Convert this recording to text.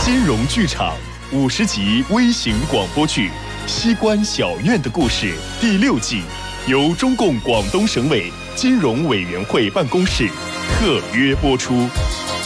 金融剧场50集微型广播剧《西关小院的故事》第6季，由中共广东省委金融委员会办公室特约播出。